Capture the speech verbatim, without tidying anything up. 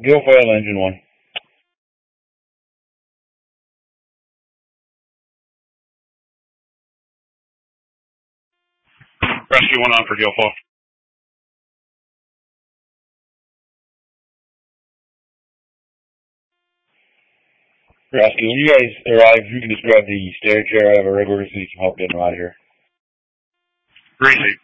Guilfoyle engine one. Rescue one on for Guilfoyle. Rescue, when you guys arrive, you can just grab the stair chair. I have a rig order so you can help get them out of here. Great.